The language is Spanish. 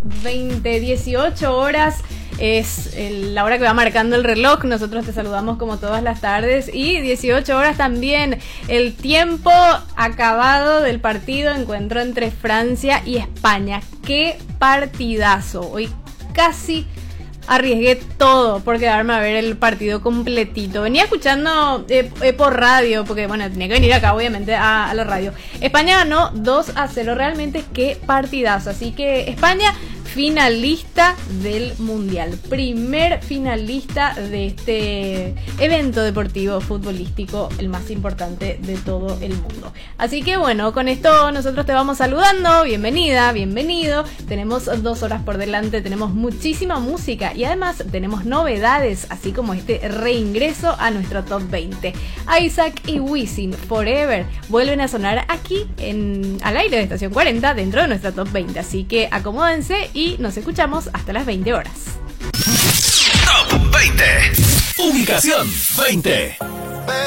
20, 18 horas. Es la hora que va marcando el reloj. Nosotros te saludamos como todas las tardes. Y 18 horas también. El tiempo acabado del partido. Encuentro entre Francia y España. ¡Qué partidazo! Hoy casi arriesgué todo por quedarme a ver el partido completito. Venía escuchando por radio, porque bueno, tenía que venir acá obviamente a la radio. España ganó 2-0, realmente qué partidazo. Así que España, finalista del Mundial, primer finalista de este evento deportivo futbolístico, el más importante de todo el mundo. Así que bueno, con esto nosotros te vamos saludando. Bienvenida, bienvenido. Tenemos 2 horas por delante, tenemos muchísima música y además tenemos novedades, así como este reingreso a nuestro top 20. Isaac y Wisin, Forever, vuelven a sonar aquí al aire de Estación 40 dentro de nuestra top 20. Así que acomódense y nos escuchamos hasta las 20 horas. Top 20. Ubicación 20.